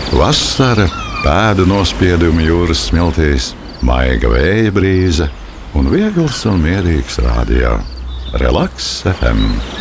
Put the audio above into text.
Vasara, pēdu nospiedumi jūras smiltīs, maiga vēja brīze un viegls un mierīgs radio. Relaks FM.